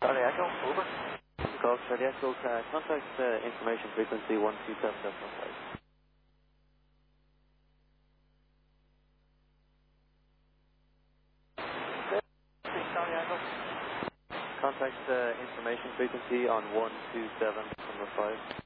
Charlie Echo, over. Golf Charlie Echo, contact information frequency 127.15. Charlie Echo. Contact information frequency on 127.15.